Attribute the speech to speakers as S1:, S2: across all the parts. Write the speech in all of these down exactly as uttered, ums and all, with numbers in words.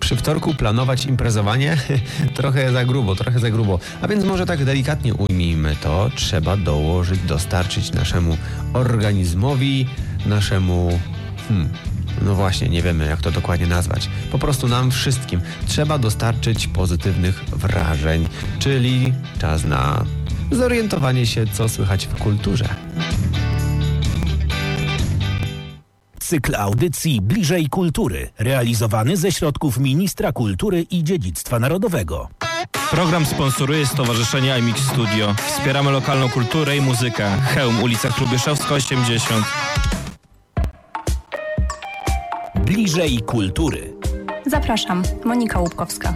S1: przy wtorku planować imprezowanie? Trochę za grubo, trochę za grubo. A więc może tak delikatnie ujmijmy to. Trzeba dołożyć, dostarczyć naszemu organizmowi, naszemu... Hmm, no właśnie, nie wiemy jak to dokładnie nazwać. Po prostu nam wszystkim trzeba dostarczyć pozytywnych wrażeń, czyli czas na zorientowanie się, co słychać w kulturze.
S2: Cykl audycji Bliżej Kultury, realizowany ze środków Ministra Kultury i Dziedzictwa Narodowego.
S3: Program sponsoruje Stowarzyszenie I M X Studio. Wspieramy lokalną kulturę i muzykę. Chełm, ulica Hrubieszowska osiemdziesiąt.
S2: Bliżej Kultury.
S4: Zapraszam, Monika Łupkowska.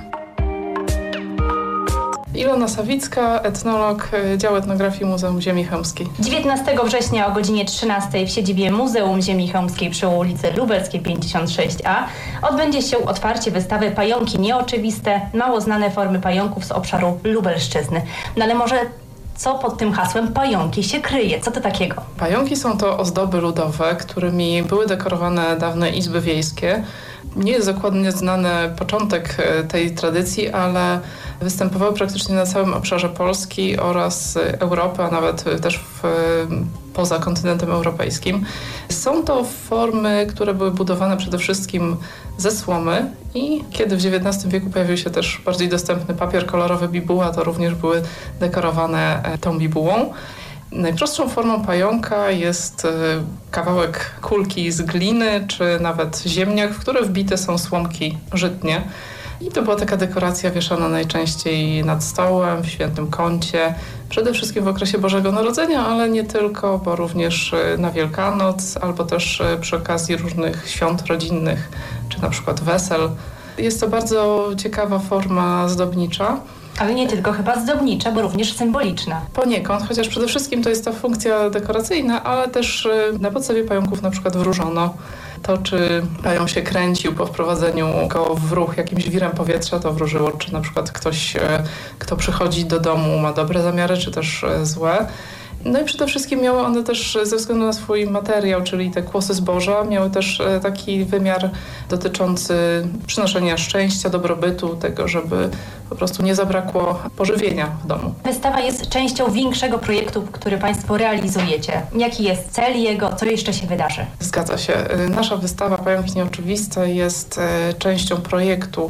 S5: Ilona Sawicka, etnolog, Dział Etnografii Muzeum Ziemi Chełmskiej.
S4: dziewiętnastego września o godzinie trzynastej w siedzibie Muzeum Ziemi Chełmskiej przy ulicy Lubelskiej pięćdziesiąt sześć A odbędzie się otwarcie wystawy Pająki Nieoczywiste, mało znane formy pająków z obszaru Lubelszczyzny. No ale może co pod tym hasłem pająki się kryje? Co to takiego?
S5: Pająki są to ozdoby ludowe, którymi były dekorowane dawne izby wiejskie. Nie jest dokładnie znany początek tej tradycji, ale występowały praktycznie na całym obszarze Polski oraz Europy, a nawet też w, poza kontynentem europejskim. Są to formy, które były budowane przede wszystkim ze słomy i kiedy w dziewiętnastym wieku pojawił się też bardziej dostępny papier kolorowy, bibuła, to również były dekorowane tą bibułą. Najprostszą formą pająka jest kawałek kulki z gliny, czy nawet ziemniak, w które wbite są słomki żytnie. I to była taka dekoracja wieszana najczęściej nad stołem, w świętym kącie, przede wszystkim w okresie Bożego Narodzenia, ale nie tylko, bo również na Wielkanoc, albo też przy okazji różnych świąt rodzinnych, czy na przykład wesel. Jest to bardzo ciekawa forma zdobnicza.
S4: Ale nie tylko chyba zdobnicza, bo również symboliczna.
S5: Poniekąd, chociaż przede wszystkim to jest ta funkcja dekoracyjna, ale też na podstawie pająków na przykład wróżono. To, czy pająk się kręcił po wprowadzeniu go w ruch jakimś wirem powietrza, to wróżyło, czy na przykład ktoś, kto przychodzi do domu, ma dobre zamiary, czy też złe. No i przede wszystkim miały one też ze względu na swój materiał, czyli te kłosy zboża, miały też taki wymiar dotyczący przynoszenia szczęścia, dobrobytu, tego, żeby po prostu nie zabrakło pożywienia w domu.
S4: Wystawa jest częścią większego projektu, który Państwo realizujecie. Jaki jest cel jego? Co jeszcze się wydarzy?
S5: Zgadza się. Nasza wystawa Pająki Nieoczywiste jest częścią projektu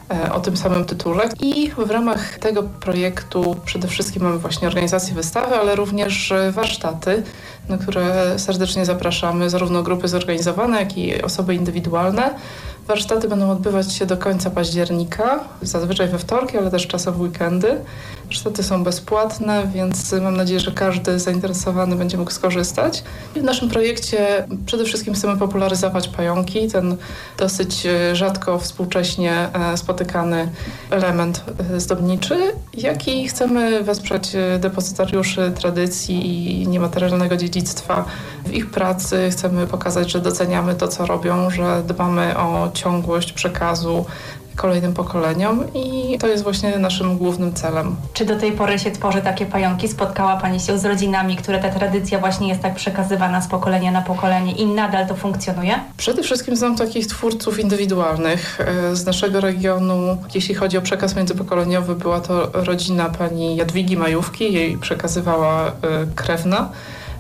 S5: o tym samym tytule i w ramach tego projektu przede wszystkim mamy właśnie organizację wystawy, ale również warsztaty, na które serdecznie zapraszamy zarówno grupy zorganizowane, jak i osoby indywidualne. Warsztaty będą odbywać się do końca października, zazwyczaj we wtorki, ale też czasem w weekendy. Warsztaty są bezpłatne, więc mam nadzieję, że każdy zainteresowany będzie mógł skorzystać. W naszym projekcie przede wszystkim chcemy popularyzować pająki, ten dosyć rzadko współcześnie spotykany element zdobniczy, jak i chcemy wesprzeć depozytariuszy tradycji i niematerialnego dziedzictwa w ich pracy. Chcemy pokazać, że doceniamy to, co robią, że dbamy o ciągłość przekazu kolejnym pokoleniom i to jest właśnie naszym głównym celem.
S4: Czy do tej pory się tworzy takie pająki? Spotkała Pani się z rodzinami, które ta tradycja właśnie jest tak przekazywana z pokolenia na pokolenie i nadal to funkcjonuje?
S5: Przede wszystkim znam takich twórców indywidualnych z naszego regionu. Jeśli chodzi o przekaz międzypokoleniowy, była to rodzina pani Jadwigi Majówki, jej przekazywała krewna.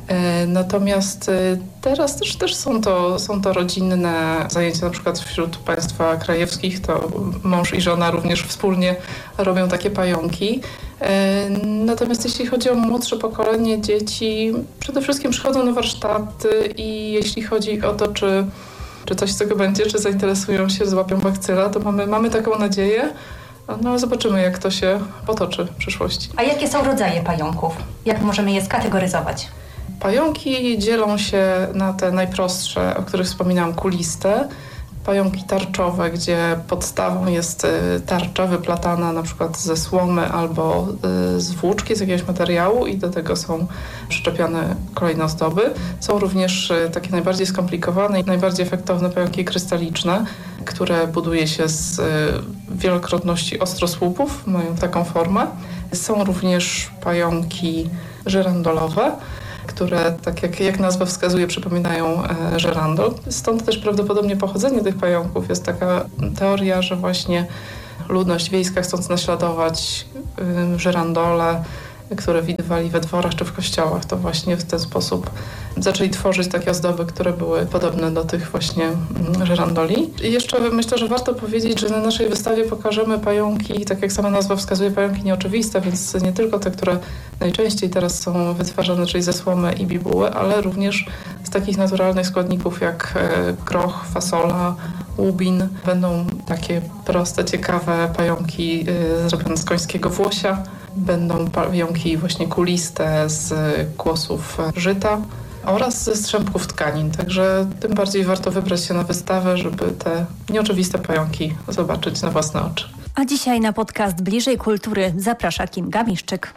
S5: Natomiast teraz też, też są, to, są to rodzinne zajęcia, na przykład wśród państwa krajewskich, to mąż i żona również wspólnie robią takie pająki. Natomiast jeśli chodzi o młodsze pokolenie dzieci, przede wszystkim przychodzą na warsztaty i jeśli chodzi o to, czy, czy coś z tego będzie, czy zainteresują się, złapią bakcyla, to mamy, mamy taką nadzieję. No zobaczymy, jak to się potoczy w przyszłości.
S4: A jakie są rodzaje pająków? Jak możemy je skategoryzować?
S5: Pająki dzielą się na te najprostsze, o których wspominałam, kuliste. Pająki tarczowe, gdzie podstawą jest tarcza wyplatana na przykład ze słomy albo z włóczki, z jakiegoś materiału i do tego są przyczepiane kolejne ozdoby. Są również takie najbardziej skomplikowane i najbardziej efektowne pająki krystaliczne, które buduje się z wielokrotności ostrosłupów, mają taką formę. Są również pająki żyrandolowe, które, tak jak, jak nazwa wskazuje, przypominają e, żerandol. Stąd też prawdopodobnie pochodzenie tych pająków. Jest taka teoria, że właśnie ludność wiejska, chcąc naśladować y, żerandole, które widywali we dworach czy w kościołach, to właśnie w ten sposób zaczęli tworzyć takie ozdoby, które były podobne do tych właśnie żerandoli. I jeszcze myślę, że warto powiedzieć, że na naszej wystawie pokażemy pająki, tak jak sama nazwa wskazuje, pająki nieoczywiste, więc nie tylko te, które najczęściej teraz są wytwarzane, czyli ze słomy i bibuły, ale również z takich naturalnych składników jak groch, fasola, łubin. Będą takie proste, ciekawe pająki zrobione z końskiego włosia. Będą pająki właśnie kuliste z kłosów żyta oraz ze strzępków tkanin. Także tym bardziej warto wybrać się na wystawę, żeby te nieoczywiste pająki zobaczyć na własne oczy.
S6: A dzisiaj na podcast Bliżej Kultury zaprasza Kinga Miszczyk.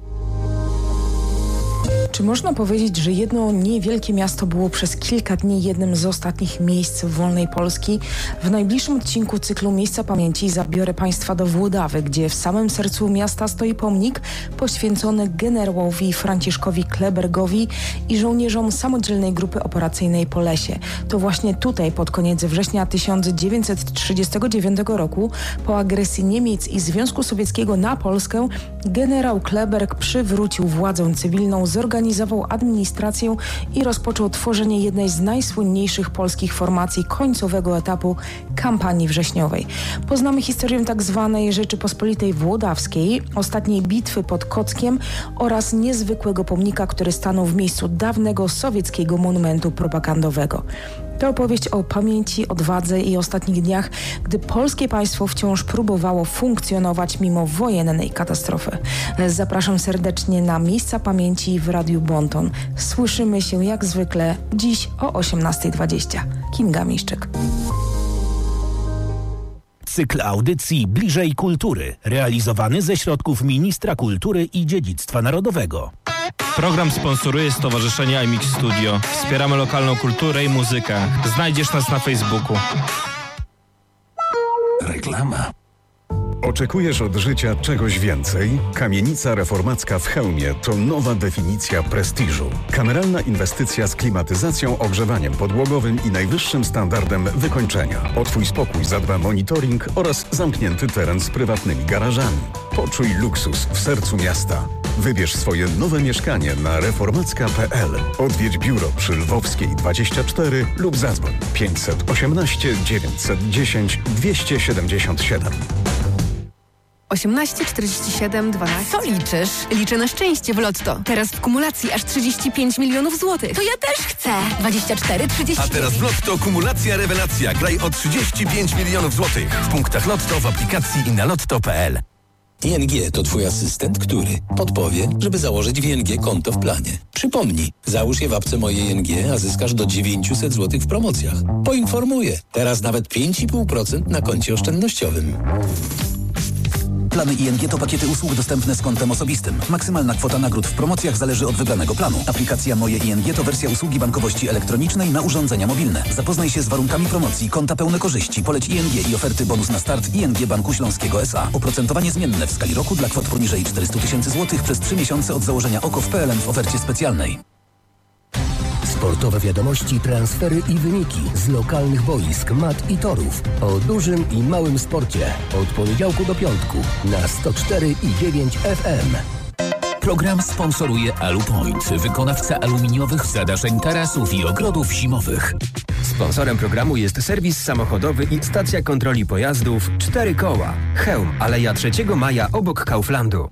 S7: Czy można powiedzieć, że jedno niewielkie miasto było przez kilka dni jednym z ostatnich miejsc wolnej Polski? W najbliższym odcinku cyklu Miejsca Pamięci zabiorę Państwa do Włodawy, gdzie w samym sercu miasta stoi pomnik poświęcony generałowi Franciszkowi Klebergowi i żołnierzom Samodzielnej Grupy Operacyjnej Polesie. To właśnie tutaj pod koniec września tysiąc dziewięćset trzydziestego dziewiątego roku po agresji Niemiec i Związku Sowieckiego na Polskę generał Kleberg przywrócił władzę cywilną, zorganizował Organizował administrację i rozpoczął tworzenie jednej z najsłynniejszych polskich formacji końcowego etapu kampanii wrześniowej. Poznamy historię tak zwanej Rzeczypospolitej Włodawskiej, ostatniej bitwy pod Kockiem oraz niezwykłego pomnika, który stanął w miejscu dawnego sowieckiego monumentu propagandowego. To opowieść o pamięci, odwadze i ostatnich dniach, gdy polskie państwo wciąż próbowało funkcjonować mimo wojennej katastrofy. Zapraszam serdecznie na Miejsca Pamięci w Radiu Bonton. Słyszymy się jak zwykle dziś o osiemnasta dwadzieścia. Kinga Miszczyk.
S2: Cykl audycji Bliżej Kultury, realizowany ze środków Ministra Kultury i Dziedzictwa Narodowego.
S3: Program sponsoruje Stowarzyszenie I M X Studio. Wspieramy lokalną kulturę i muzykę. Znajdziesz nas na Facebooku.
S8: Reklama. Oczekujesz od życia czegoś więcej? Kamienica reformacka w Chełmie to nowa definicja prestiżu. Kameralna inwestycja z klimatyzacją, ogrzewaniem podłogowym i najwyższym standardem wykończenia. O Twój spokój zadba monitoring oraz zamknięty teren z prywatnymi garażami. Poczuj luksus w sercu miasta. Wybierz swoje nowe mieszkanie na reformacka kropka p l. Odwiedź biuro przy Lwowskiej dwadzieścia cztery lub zadzwoń pięćset osiemnaście dziewięćset dziesięć dwieście siedemdziesiąt siedem.
S9: osiemnaście czterdzieści siedem dwanaście. Co liczysz? Liczę na szczęście w Lotto. Teraz w kumulacji aż trzydzieści pięć milionów złotych.
S10: To ja też chcę.
S9: dwadzieścia cztery trzydzieści.
S10: A teraz w Lotto kumulacja rewelacja. Graj o trzydzieści pięć milionów złotych. W punktach Lotto, w aplikacji i na lotto kropka p l.
S11: I N G to Twój asystent, który podpowie, żeby założyć w I N G konto w planie. Przypomnij, załóż je w apce Moje I N G, a zyskasz do dziewięćset złotych w promocjach. Poinformuję, teraz nawet pięć i pół procent na koncie oszczędnościowym.
S12: Plany I N G to pakiety usług dostępne z kontem osobistym. Maksymalna kwota nagród w promocjach zależy od wybranego planu. Aplikacja Moje I N G to wersja usługi bankowości elektronicznej na urządzenia mobilne. Zapoznaj się z warunkami promocji, konta pełne korzyści, poleć I N G i oferty bonus na start I N G Banku Śląskiego S A. Oprocentowanie zmienne w skali roku dla kwot poniżej czterysta tysięcy złotych przez trzy miesiące od założenia O K O W kropka p l n w ofercie specjalnej.
S13: Sportowe wiadomości, transfery i wyniki z lokalnych boisk, mat i torów. O dużym i małym sporcie. Od poniedziałku do piątku na sto cztery i dziewięć F M.
S14: Program sponsoruje Alupoint, wykonawca aluminiowych zadaszeń tarasów i ogrodów zimowych.
S15: Sponsorem programu jest serwis samochodowy i stacja kontroli pojazdów Cztery Koła. Chełm, Aleja trzeciego maja obok Kauflandu.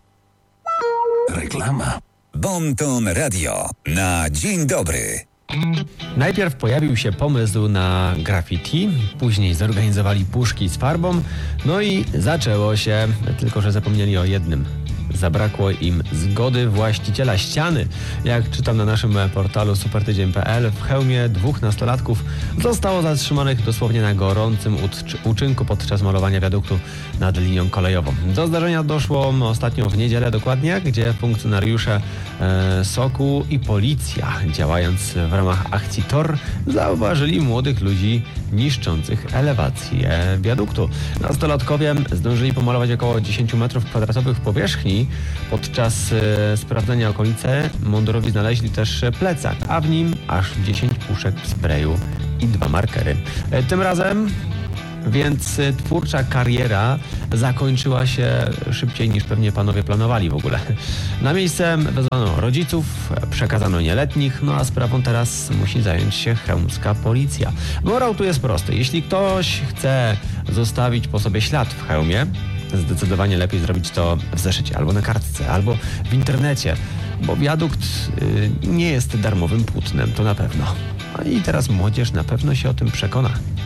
S8: Reklama.
S16: Bonton Radio na dzień dobry.
S1: Najpierw pojawił się pomysł na graffiti, później zorganizowali puszki z farbą, no i zaczęło się, tylko że zapomnieli o jednym. Zabrakło im zgody właściciela ściany. Jak czytam na naszym portalu supertydzień kropka p l, w Chełmie dwóch nastolatków zostało zatrzymanych dosłownie na gorącym uczynku podczas malowania wiaduktu nad linią kolejową. Do zdarzenia doszło ostatnio w niedzielę dokładnie, gdzie funkcjonariusze e, Soku i policja, działając w ramach akcji Tor, zauważyli młodych ludzi niszczących elewację wiaduktu. Nastolatkowie zdążyli pomalować około dziesięć metrów kwadratowych powierzchni, broni. Podczas e, sprawdzenia okolicy mundurowi znaleźli też plecak, a w nim aż dziesięć puszek sprayu i dwa markery. E, tym razem więc twórcza kariera zakończyła się szybciej niż pewnie panowie planowali w ogóle. Na miejsce wezwano rodziców, przekazano nieletnich, no a sprawą teraz musi zająć się chełmska policja. Morał tu jest prosty. Jeśli ktoś chce zostawić po sobie ślad w Chełmie, zdecydowanie lepiej zrobić to w zeszycie, albo na kartce, albo w internecie, bo wiadukt y, nie jest darmowym płótnem, to na pewno. No i teraz młodzież na pewno się o tym przekona.